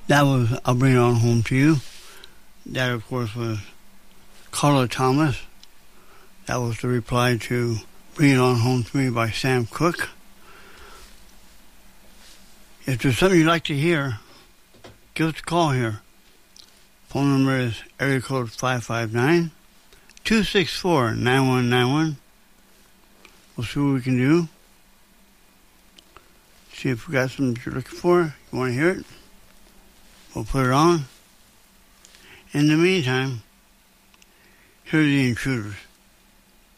That was I'll Bring It On Home to You. That, of course, was Carla Thomas. That was the reply to Bring It On Home to Me by Sam Cooke. If there's something you'd like to hear, give us a call here. Phone number is area code 559-264-9191. We'll see what we can do. See if we got something you're looking for. You want to hear it? We'll put it on. In the meantime, here are the Intruders.